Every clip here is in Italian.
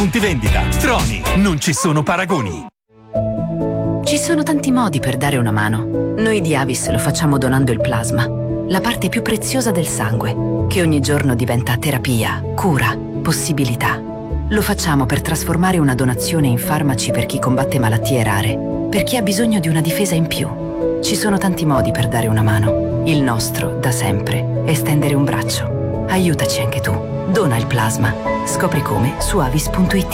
Punti vendita. Troni, non ci sono paragoni. Ci sono tanti modi per dare una mano. Noi di Avis lo facciamo donando il plasma, la parte più preziosa del sangue, che ogni giorno diventa terapia, cura, possibilità. Lo facciamo per trasformare una donazione in farmaci per chi combatte malattie rare, per chi ha bisogno di una difesa in più. Ci sono tanti modi per dare una mano. Il nostro, da sempre, è stendere un braccio. Aiutaci anche tu. Dona il plasma. Scopri come su avis.it.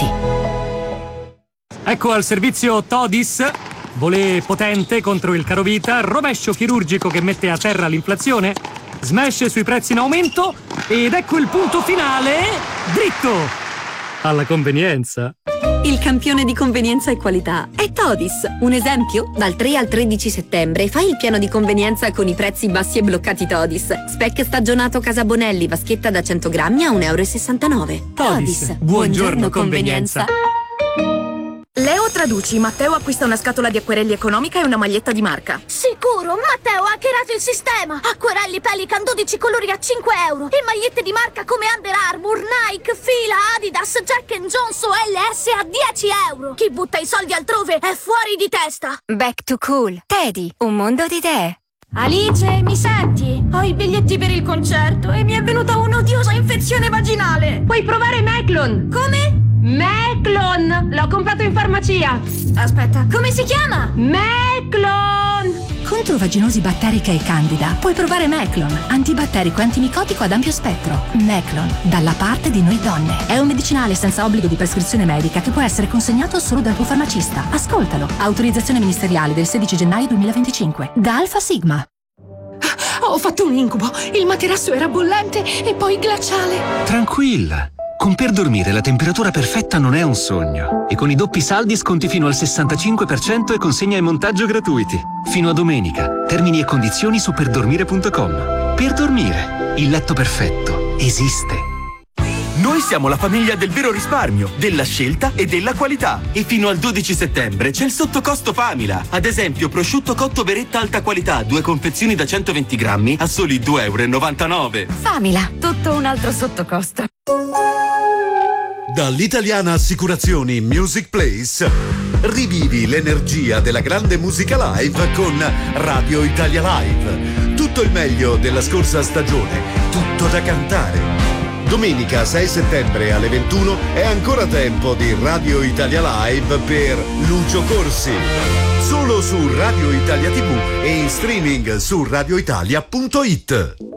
Ecco al servizio Todis. Volé potente contro il carovita, rovescio chirurgico che mette a terra l'inflazione, smash sui prezzi in aumento ed ecco il punto finale, dritto! Alla convenienza. Il campione di convenienza e qualità è Todis. Un esempio? Dal 3 al 13 settembre fai il piano di convenienza con i prezzi bassi e bloccati Todis. Speck stagionato Casa Bonelli, vaschetta da 100 grammi a €1,69. Todis. Buongiorno convenienza. Leo traduci, Matteo acquista una scatola di acquerelli economica e una maglietta di marca. Sicuro, Matteo ha hackerato il sistema. Acquerelli Pelican 12 colori a €5 e magliette di marca come Under Armour, Nike, Fila, Adidas, Jack & Jones o LS a €10. Chi butta i soldi altrove è fuori di testa. Back to cool. Teddy, un mondo di idee. Alice, mi senti? Ho i biglietti per il concerto e mi è venuta un'odiosa infezione vaginale. Puoi provare Meclon. Come? Meclon! L'ho comprato in farmacia. Aspetta, come si chiama? Meclon! Contro vaginosi batterica e candida puoi provare Meclon, antibatterico e antimicotico ad ampio spettro. Meclon, dalla parte di noi donne. È un medicinale senza obbligo di prescrizione medica che può essere consegnato solo dal tuo farmacista. Ascoltalo. Autorizzazione ministeriale del 16 gennaio 2025. Da Alfa Sigma. Ho fatto un incubo. Il materasso era bollente e poi glaciale. Tranquilla. Con Per Dormire la temperatura perfetta non è un sogno. E con i doppi saldi sconti fino al 65% e consegna e montaggio gratuiti. Fino a domenica. Termini e condizioni su perdormire.com. Per Dormire. Il letto perfetto esiste. Noi siamo la famiglia del vero risparmio, della scelta e della qualità. E fino al 12 settembre c'è il sottocosto Famila. Ad esempio, prosciutto cotto Beretta alta qualità, 2 confezioni da 120 grammi a soli €2,99. Famila, tutto un altro sottocosto. Dall'italiana Assicurazioni Music Place rivivi l'energia della grande musica live con Radio Italia Live. Tutto il meglio della scorsa stagione, tutto da cantare. Domenica 6 settembre alle 21 è ancora tempo di Radio Italia Live per Lucio Corsi. Solo su Radio Italia TV e in streaming su radioitalia.it.